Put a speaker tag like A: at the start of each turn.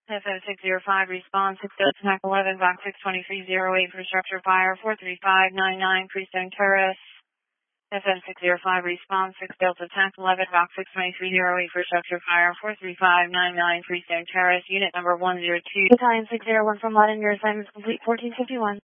A: FM605 response 6 Delta TAC 11 box 62308 for structure fire 43599 Freestone Terrace. FM605 response 6 Delta TAC 11 box 62308 for structure fire 43599 Freestone Terrace. Unit number 102. Battalion 601 from Latin. Your assignment is complete. 1451.